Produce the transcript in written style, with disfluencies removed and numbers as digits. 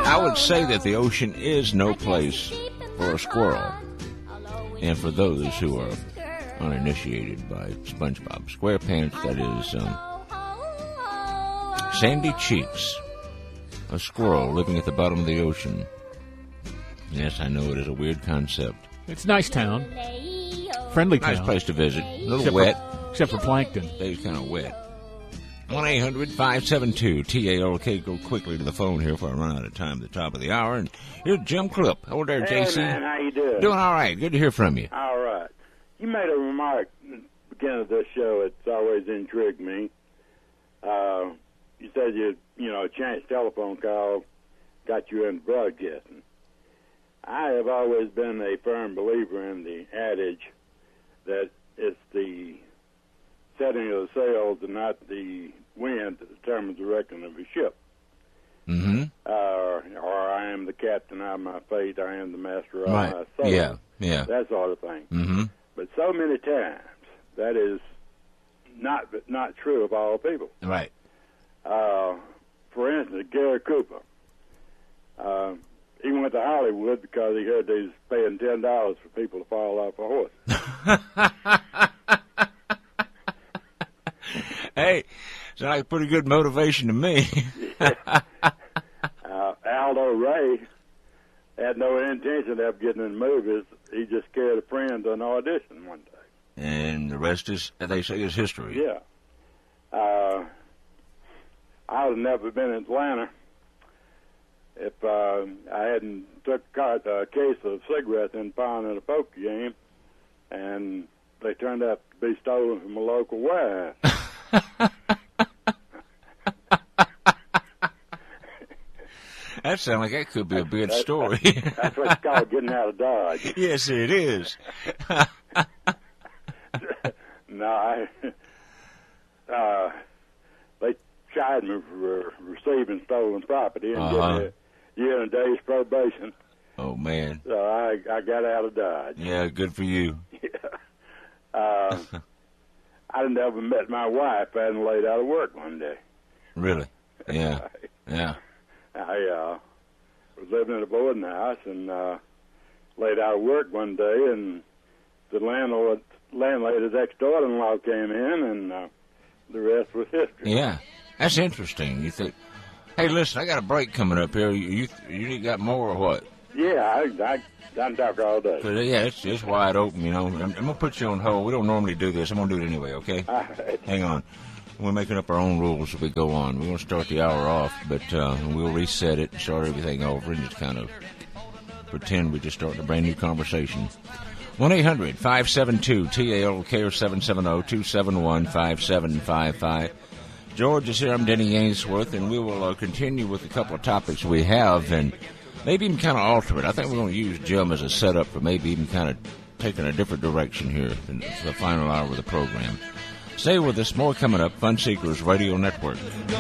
I would say that the ocean is no place for a squirrel. And for those who are uninitiated by SpongeBob SquarePants, that is Sandy Cheeks, a squirrel living at the bottom of the ocean. Yes, I know it is a weird concept. It's a nice town. Friendly town. Nice place to visit. A little wet. Except for plankton. It's kind of wet. 1-800-572-TALK. Go quickly to the phone here before I run out of time at the top of the hour. And here's Jim Clip. Hello there, JC. Man, how you doing? Doing all right. Good to hear from you. All right. You made a remark at the beginning of this show. It's always intrigued me. You said a chance telephone call got you into broadcasting. I have always been a firm believer in the adage that it's the setting of the sails and not the wind that determines the direction of a ship. Mm-hmm. Or I am the captain of my fate, I am the master of my soul. Yeah. That sort of thing. Mm-hmm. But so many times, that is not true of all people. Right. For instance, Gary Cooper. He went to Hollywood because he heard they was paying $10 for people to fall off a horse. Hey, sounds like pretty good motivation to me. Aldo Ray had no intention of getting in movies. He just scared a friend to an audition one day. And the rest is, they say, is history. Yeah. I would have never been in Atlanta if I hadn't took a case of cigarettes and found in a poker game, and they turned out to be stolen from a local warehouse. That sounds like that could be a good story. That's what's called getting out of Dodge. Yes, it is. No, they tried me for receiving stolen property and getting a year and a day's probation. Oh, man. So I got out of Dodge. Yeah, good for you. Yeah. I never met my wife. I hadn't laid out of work one day. Really? Yeah. Yeah. I was living in a boarding house and laid out of work one day, and the landlady's ex-daughter-in-law came in, and the rest was history. Yeah. That's interesting. You think, hey, listen, I got a break coming up here. You got more or what? Yeah, I talk all day. So, yeah, it's wide open, I'm going to put you on hold. We don't normally do this. I'm going to do it anyway, okay? Hang on. We're making up our own rules as we go on. We're going to start the hour off, but we'll reset it and start everything over and just kind of pretend we're just starting a brand new conversation. 1-800-572-TALK or 770-271-5755. George is here. I'm Denny Ainsworth, and we will continue with a couple of topics we have and maybe even kind of alter it. I think we're going to use Jim as a setup for maybe even kind of taking a different direction here in the final hour of the program. Stay with us. More coming up. Fun Seekers Radio Network.